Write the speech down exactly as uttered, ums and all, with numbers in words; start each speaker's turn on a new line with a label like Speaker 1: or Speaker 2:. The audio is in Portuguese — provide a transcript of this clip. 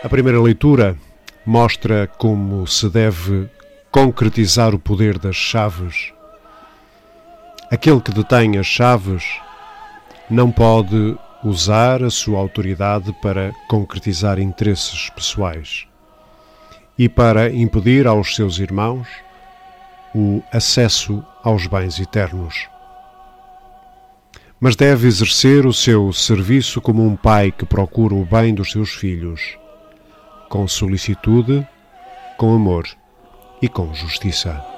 Speaker 1: A primeira leitura mostra como se deve concretizar o poder das chaves. Aquele que detém as chaves não pode usar a sua autoridade para concretizar interesses pessoais e para impedir aos seus irmãos o acesso aos bens eternos. Mas deve exercer o seu serviço como um pai que procura o bem dos seus filhos, com solicitude, com amor e com justiça.